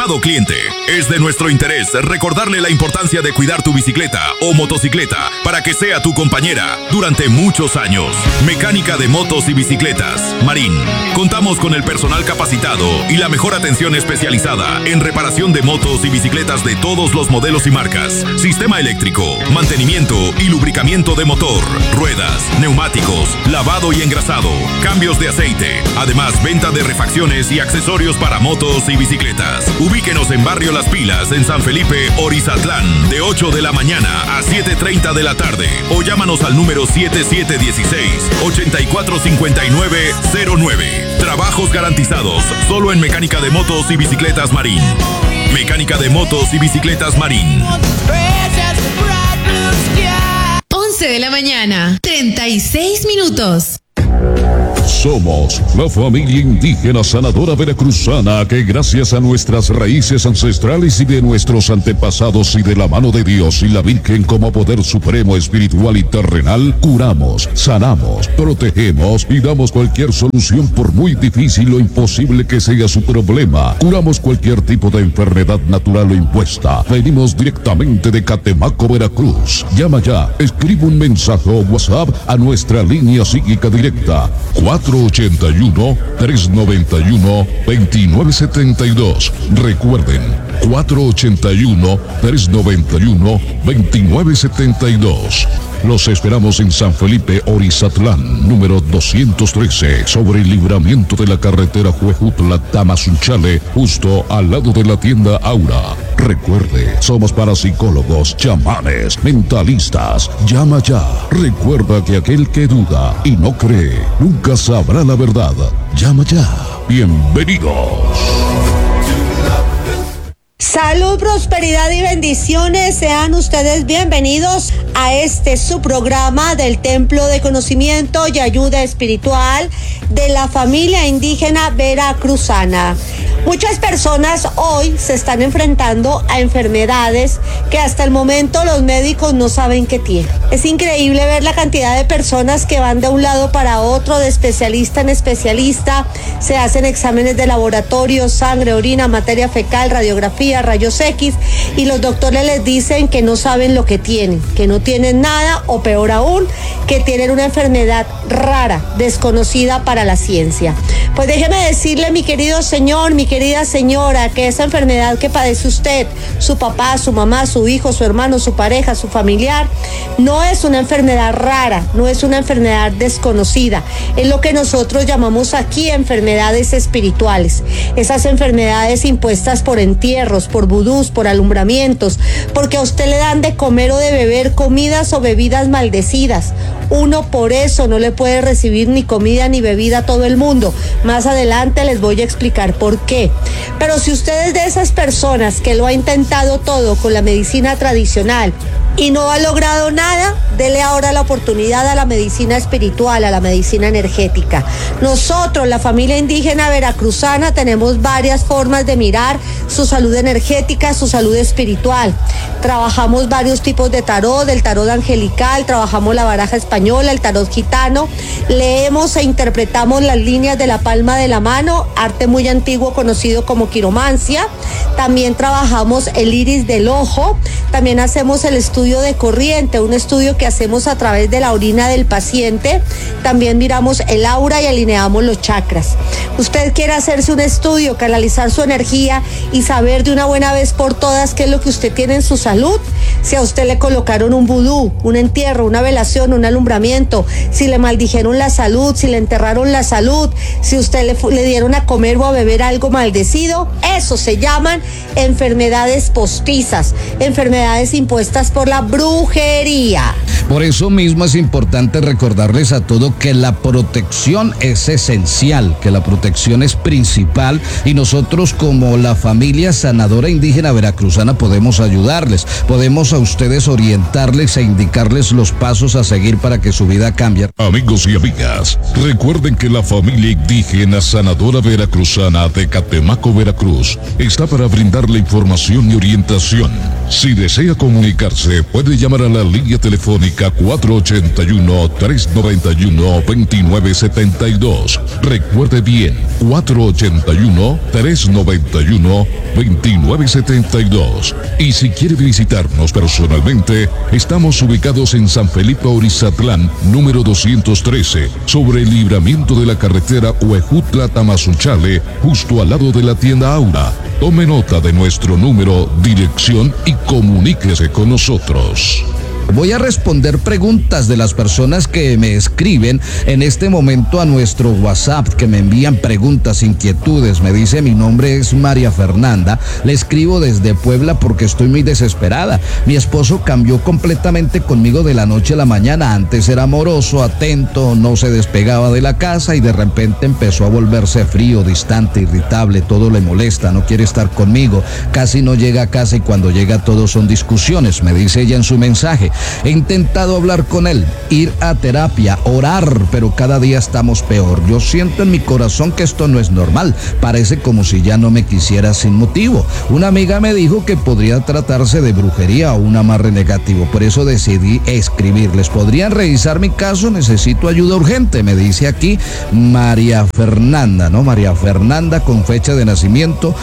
Estimado cliente, es de nuestro interés recordarle la importancia de cuidar tu bicicleta o motocicleta para que sea tu compañera durante muchos años. Mecánica de motos y bicicletas, Marín. Contamos con el personal capacitado y la mejor atención especializada en reparación de motos y bicicletas de todos los modelos y marcas. Sistema eléctrico, mantenimiento y lubricamiento de motor, ruedas, neumáticos, lavado y engrasado, cambios de aceite. Además, venta de refacciones y accesorios para motos y bicicletas. Ubíquenos en Barrio Las Pilas, en San Felipe, Orizatlán, de 8 de la mañana a 7:30 de la tarde. O llámanos al número 7716-845909. Trabajos garantizados, solo en Mecánica de Motos y Bicicletas Marín. Mecánica de Motos y Bicicletas Marín. 11 de la mañana, 36 minutos. Somos la familia indígena sanadora veracruzana que gracias a nuestras raíces ancestrales y de nuestros antepasados y de la mano de Dios y la Virgen como poder supremo espiritual y terrenal, curamos, sanamos, protegemos y damos cualquier solución por muy difícil o imposible que sea su problema. Curamos cualquier tipo de enfermedad natural o impuesta. Venimos directamente de Catemaco, Veracruz. Llama ya, escribe un mensaje o WhatsApp a nuestra línea psíquica directa 481-391-2972. Recuerden, 481-391-2972. Los esperamos en San Felipe, Orizatlán, número 213, sobre el libramiento de la carretera Huejutla-Tamazunchale, justo al lado de la tienda Aura. Recuerde, somos parapsicólogos, chamanes, mentalistas. Llama ya. Recuerda que aquel que duda y no cree, nunca sabrá la verdad. Llama ya. Bienvenidos. Salud, prosperidad y bendiciones. Sean ustedes bienvenidos a su programa del Templo de Conocimiento y Ayuda Espiritual de la familia indígena veracruzana. Muchas personas hoy se están enfrentando a enfermedades que hasta el momento los médicos no saben qué tienen. Es increíble ver la cantidad de personas que van de un lado para otro, de especialista en especialista, se hacen exámenes de laboratorio, sangre, orina, materia fecal, radiografía, rayos X, y los doctores les dicen que no saben lo que tienen, que no tienen nada, o peor aún, que tienen una enfermedad rara, desconocida para la ciencia. Pues déjeme decirle, mi querido señor, mi querida señora, que esa enfermedad que padece usted, su papá, su mamá, su hijo, su hermano, su pareja, su familiar, no es una enfermedad rara, no es una enfermedad desconocida, es lo que nosotros llamamos aquí enfermedades espirituales. Esas enfermedades impuestas por entierros, por vudús, por alumbramientos, porque a usted le dan de comer o de beber comidas o bebidas maldecidas. Uno por eso no le puede recibir ni comida ni bebida a todo el mundo. Más adelante les voy a explicar por qué. Pero si usted es de esas personas que lo ha intentado todo con la medicina tradicional y no ha logrado nada, dele ahora la oportunidad a la medicina espiritual, a la medicina energética. Nosotros, la familia indígena veracruzana, tenemos varias formas de mirar su salud energética, su salud espiritual. Trabajamos varios tipos de tarot, el tarot angelical, trabajamos la baraja española, el tarot gitano, leemos e interpretamos las líneas de la palma de la mano, arte muy antiguo conocido como quiromancia. También trabajamos el iris del ojo, también hacemos el estudio de corriente, un estudio que hacemos a través de la orina del paciente. También miramos el aura y alineamos los chakras. Usted quiere hacerse un estudio, canalizar su energía y saber de una buena vez por todas qué es lo que usted tiene en su salud. Si a usted le colocaron un vudú, un entierro, una velación, un alumbramiento, si le maldijeron la salud, si le enterraron la salud, si usted le dieron a comer o a beber algo maldecido, eso se llaman enfermedades postizas, enfermedades impuestas por la brujería. Por eso mismo es importante recordarles a todos que la protección es esencial, que la protección es principal, y nosotros como la familia sanadora indígena veracruzana podemos ayudarles, podemos a ustedes orientarles e indicarles los pasos a seguir para que su vida cambie. Amigos y amigas, recuerden que la familia indígena sanadora veracruzana de Catemaco, Veracruz, está para brindarle información y orientación. Si desea comunicarse, puede llamar a la línea telefónica 481-391-2972. Recuerde bien, 481-391-2972. Y si quiere visitarnos personalmente, estamos ubicados en San Felipe Orizatlán, número 213, sobre el libramiento de la carretera Huejutla-Tamazunchale, justo al lado de la tienda Aura. Tome nota de nuestro número, dirección y comuníquese con nosotros. Voy a responder preguntas de las personas que me escriben en este momento a nuestro WhatsApp, que me envían preguntas, inquietudes. Me dice: mi nombre es María Fernanda, le escribo desde Puebla porque estoy muy desesperada. Mi esposo cambió completamente conmigo de la noche a la mañana. Antes era amoroso, atento, no se despegaba de la casa y de repente empezó a volverse frío, distante, irritable, todo le molesta, no quiere estar conmigo, casi no llega a casa y cuando llega todo son discusiones, me dice ella en su mensaje. He intentado hablar con él, ir a terapia, orar, pero cada día estamos peor. Yo siento en mi corazón que esto no es normal. Parece como si ya no me quisiera sin motivo. Una amiga me dijo que podría tratarse de brujería o un amarre negativo. Por eso decidí escribirles. ¿Podrían revisar mi caso? Necesito ayuda urgente, me dice aquí María Fernanda, ¿no? María Fernanda, con fecha de nacimiento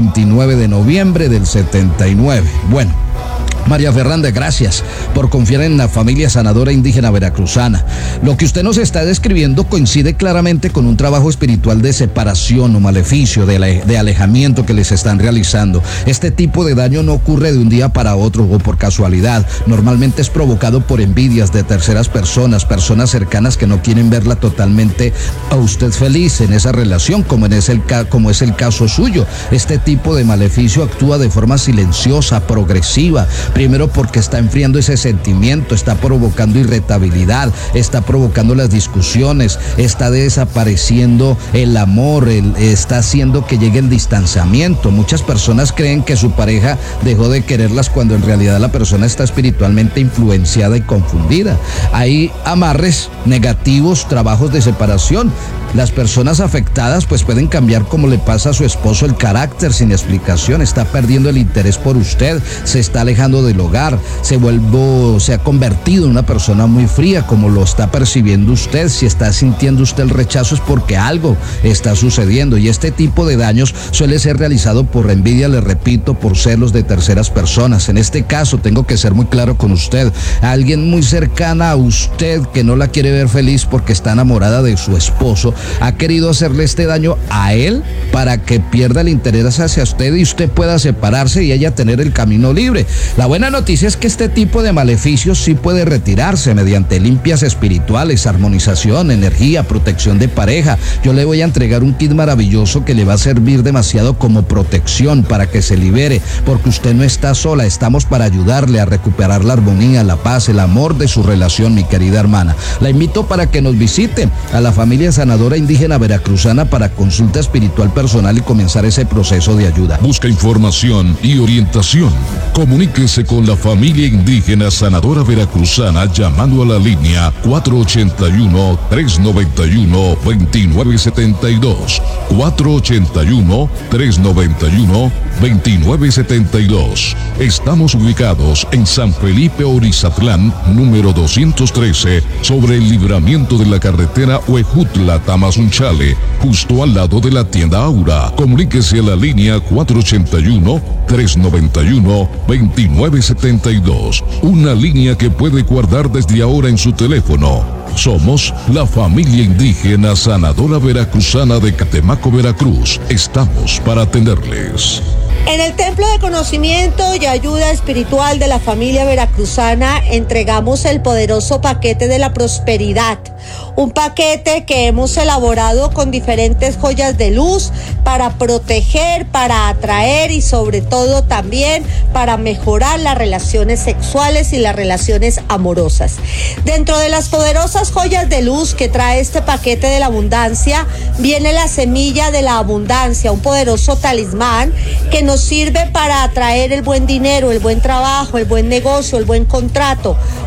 29 de noviembre del 79. Bueno, María Fernanda, gracias por confiar en la familia sanadora indígena veracruzana. Lo que usted nos está describiendo coincide claramente con un trabajo espiritual de separación o maleficio, de alejamiento que les están realizando. Este tipo de daño no ocurre de un día para otro o por casualidad. Normalmente es provocado por envidias de terceras personas, personas cercanas que no quieren verla totalmente a usted feliz en esa relación, como es el caso suyo. Este tipo de maleficio actúa de forma silenciosa, progresiva. Primero porque está enfriando ese sentimiento, está provocando irritabilidad, está provocando las discusiones, está desapareciendo el amor, está haciendo que llegue el distanciamiento. Muchas personas creen que su pareja dejó de quererlas cuando en realidad la persona está espiritualmente influenciada y confundida. Hay amarres negativos, trabajos de separación. Las personas afectadas pues pueden cambiar, como le pasa a su esposo, el carácter sin explicación. Está perdiendo el interés por usted, se está alejando del hogar, se ha convertido en una persona muy fría, como lo está percibiendo usted. Si está sintiendo usted el rechazo es porque algo está sucediendo, y este tipo de daños suele ser realizado por envidia, le repito, por celos de terceras personas. En este caso tengo que ser muy claro con usted: alguien muy cercana a usted que no la quiere ver feliz porque está enamorada de su esposo, ha querido hacerle este daño a él para que pierda el interés hacia usted y usted pueda separarse y ella tener el camino libre. La buena noticia es que este tipo de maleficios sí puede retirarse mediante limpias espirituales, armonización, energía, protección de pareja. Yo le voy a entregar un kit maravilloso que le va a servir demasiado como protección para que se libere, porque usted no está sola, estamos para ayudarle a recuperar la armonía, la paz, el amor de su relación, mi querida hermana. La invito para que nos visite a la familia sanadora indígena veracruzana para consulta espiritual personal y comenzar ese proceso de ayuda. Busca información y orientación. Comuníquese con la familia indígena sanadora veracruzana llamando a la línea 481-391-2972. 481-391-2972. Estamos ubicados en San Felipe Orizatlán, número 213, sobre el libramiento de la carretera Huejutla-Tamazunchale, justo al lado de la tienda Aura. Comuníquese a la línea 481-391-2972. Una línea que puede guardar desde ahora en su teléfono. Somos la familia indígena sanadora veracruzana de Catemaco, Veracruz. Estamos para atenderles. En el Templo de Conocimiento y Ayuda Espiritual de la familia veracruzana entregamos el poderoso paquete de la prosperidad, un paquete que hemos elaborado con diferentes joyas de luz para proteger, para atraer y sobre todo también para mejorar las relaciones sexuales y las relaciones amorosas. Dentro de las poderosas joyas de luz que trae este paquete de la abundancia viene la semilla de la abundancia, un poderoso talismán que nos sirve para atraer el buen dinero, el buen trabajo, el buen negocio, el buen contrato.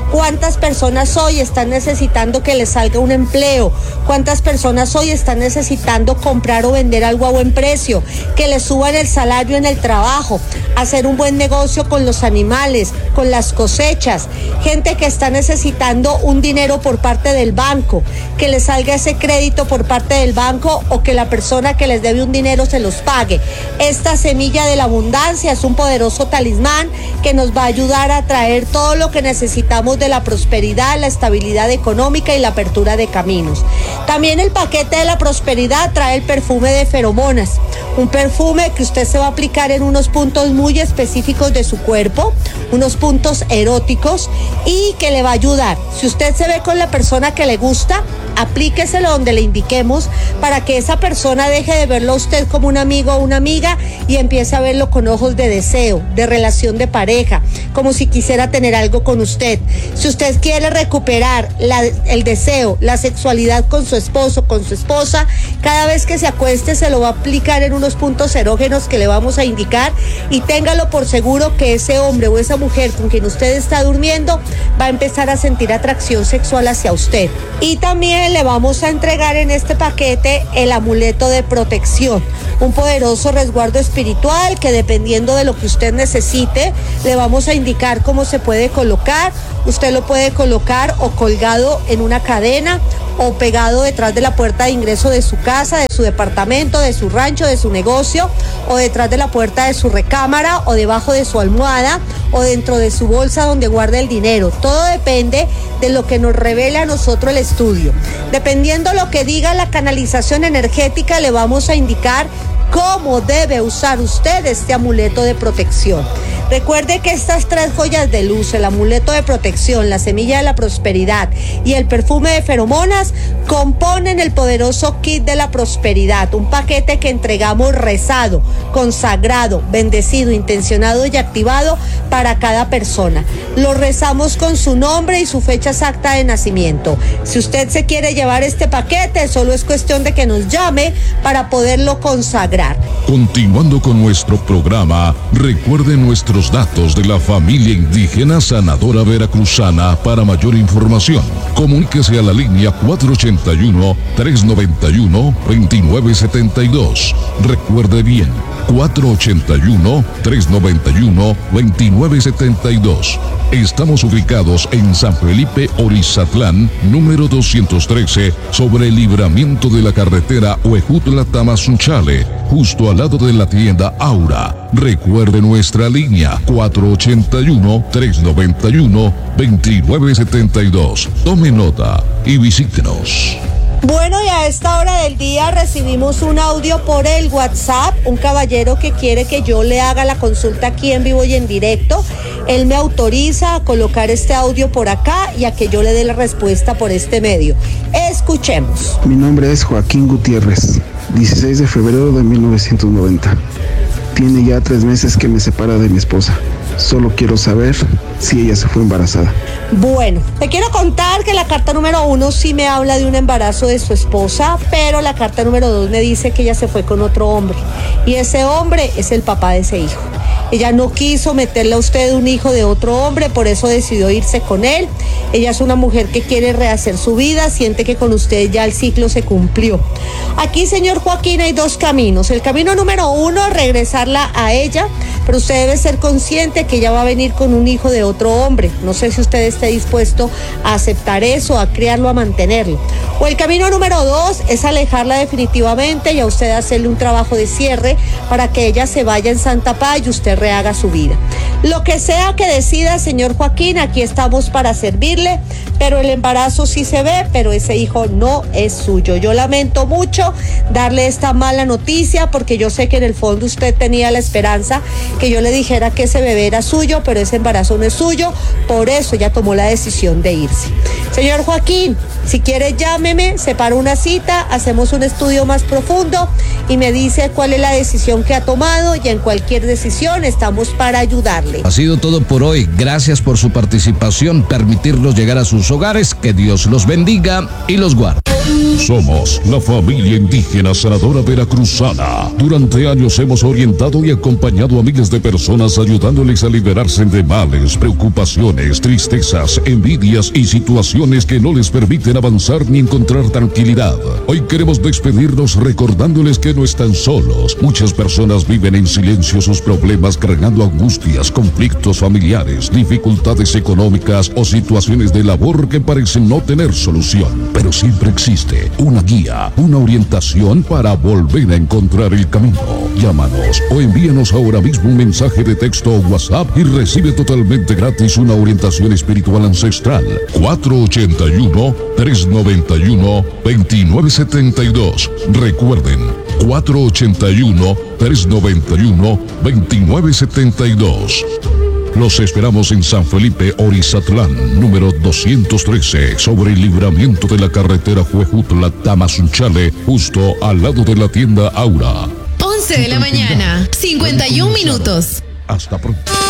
¿Cuántas personas hoy están necesitando que les salga un empleo? ¿Cuántas personas hoy están necesitando comprar o vender algo a buen precio? Que les suban el salario en el trabajo, hacer un buen negocio con los animales, con las cosechas. Gente que está necesitando un dinero por parte del banco, que les salga ese crédito por parte del banco o que la persona que les debe un dinero se los pague. Esta semilla de la abundancia es un poderoso talismán que nos va a ayudar a traer todo lo que necesitamos de la prosperidad, la estabilidad económica y la apertura de caminos. También el paquete de la prosperidad trae el perfume de feromonas, un perfume que usted se va a aplicar en unos puntos muy específicos de su cuerpo, unos puntos eróticos, y que le va a ayudar. Si usted se ve con la persona que le gusta, aplíqueselo donde le indiquemos para que esa persona deje de verlo a usted como un amigo o una amiga y empiece a verlo con ojos de deseo, de relación de pareja, como si quisiera tener algo con usted. Si usted quiere recuperar el deseo, la sexualidad con su esposo, con su esposa, cada vez que se acueste se lo va a aplicar en unos puntos erógenos que le vamos a indicar, y téngalo por seguro que ese hombre o esa mujer con quien usted está durmiendo va a empezar a sentir atracción sexual hacia usted. Y también le vamos a entregar en este paquete el amuleto de protección, un poderoso resguardo espiritual que, dependiendo de lo que usted necesite, le vamos a indicar cómo se puede colocar. Usted lo puede colocar o colgado en una cadena o pegado detrás de la puerta de ingreso de su casa, de su departamento, de su rancho, de su negocio, o detrás de la puerta de su recámara, o debajo de su almohada, o dentro de su bolsa donde guarda el dinero. Todo depende de lo que nos revele a nosotros el estudio. Dependiendo lo que diga la canalización energética, le vamos a indicar cómo debe usar usted este amuleto de protección. Recuerde que estas tres joyas de luz, el amuleto de protección, la semilla de la prosperidad y el perfume de feromonas, componen el poderoso kit de la prosperidad, un paquete que entregamos rezado, consagrado, bendecido, intencionado y activado para cada persona. Lo rezamos con su nombre y su fecha exacta de nacimiento. Si usted se quiere llevar este paquete, solo es cuestión de que nos llame para poderlo consagrar. Continuando con nuestro programa, recuerde nuestros datos de la familia indígena sanadora veracruzana. Para mayor información, comuníquese a la línea 481-391-2972. Recuerde bien, 481-391-2972. Estamos ubicados en San Felipe Orizatlán, número 213, sobre el libramiento de la carretera Huejutla-Tamazunchale, justo al lado de la tienda Aura. Recuerde nuestra línea 481-391-2972. Tome nota y visítenos. Bueno, y a esta hora del día recibimos un audio por el WhatsApp, un caballero que quiere que yo le haga la consulta aquí en vivo y en directo. Él me autoriza a colocar este audio por acá y a que yo le dé la respuesta por este medio. Escuchemos. Mi nombre es Joaquín Gutiérrez, 16 de febrero de 1990. Tiene ya 3 meses que me separa de mi esposa. Solo quiero saber si ella se fue embarazada. Bueno, te quiero contar que la carta número 1 sí me habla de un embarazo de su esposa, pero la carta número 2 me dice que ella se fue con otro hombre. Y ese hombre es el papá de ese hijo. Ella no quiso meterle a usted un hijo de otro hombre, por eso decidió irse con él. Ella es una mujer que quiere rehacer su vida, siente que con usted ya el ciclo se cumplió. Aquí, señor Joaquín, hay 2 caminos. El camino número 1, regresarla a ella, pero usted debe ser consciente que ella va a venir con un hijo de otro hombre. No sé si usted esté dispuesto a aceptar eso, a criarlo, a mantenerlo. O el camino número 2 es alejarla definitivamente y a usted hacerle un trabajo de cierre para que ella se vaya en santa paz y usted rehaga su vida. Lo que sea que decida, señor Joaquín, aquí estamos para servirle, pero el embarazo sí se ve, pero ese hijo no es suyo. Yo lamento mucho darle esta mala noticia porque yo sé que en el fondo usted tenía la esperanza que yo le dijera que ese bebé era suyo, pero ese embarazo no es suyo, por eso ella tomó la decisión de irse. Señor Joaquín, Si quiere, llámeme, separo una cita, hacemos un estudio más profundo y me dice cuál es la decisión que ha tomado, y en cualquier decisión estamos para ayudarle. Ha sido todo por hoy. Gracias por su participación, permitirnos llegar a sus hogares. Que Dios los bendiga y los guarde. Somos la familia indígena sanadora veracruzana. Durante años hemos orientado y acompañado a miles de personas, ayudándoles a liberarse de males, preocupaciones, tristezas, envidias y situaciones que no les permiten avanzar ni encontrar tranquilidad. Hoy queremos despedirnos recordándoles que no están solos. Muchas personas viven en silencio sus problemas, cargando angustias, conflictos familiares, dificultades económicas o situaciones de labor que parecen no tener solución. Pero siempre existe una guía, una orientación para volver a encontrar el camino. Llámanos o envíanos ahora mismo un mensaje de texto o WhatsApp y recibe totalmente gratis una orientación espiritual ancestral. 481-391-2972. Recuerden, 481-391-2972. Los esperamos en San Felipe, Orizatlán, número 213, sobre el libramiento de la carretera Huejutla-Tamazunchale, justo al lado de la tienda Aura. 11 de la mañana, 51 minutos. Hasta pronto.